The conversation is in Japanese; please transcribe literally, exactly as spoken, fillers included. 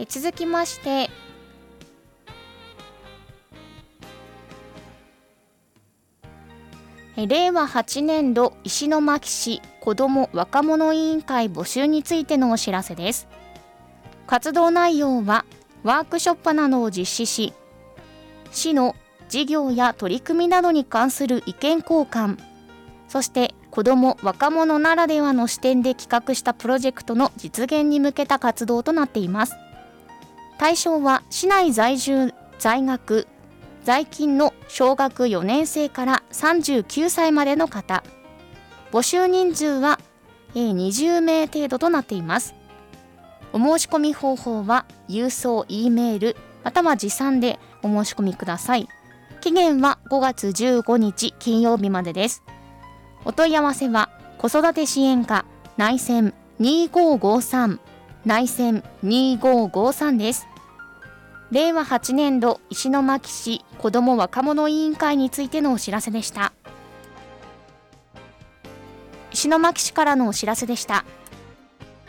え続きましてえれいわはちねんど石巻市子ども若者委員会募集についてのお知らせです。活動内容はワークショップなどを実施し、市の事業や取り組みなどに関する意見交換、そして子ども若者ならではの視点で企画したプロジェクトの実現に向けた活動となっています。対象は市内在住在学在勤の小学よねん生からさんじゅうきゅうさいまでの方、募集人数はにじゅうめい程度となっています。お申し込み方法は郵送 E メールまたは持参でお申し込みください。期限はごがつじゅうごにち金曜日までです。お問い合わせは子育て支援課内線にごごさん内線にごごさんです。れいわはちねんど石巻市子ども若者委員会についてのお知らせでした。石巻市からのお知らせでした。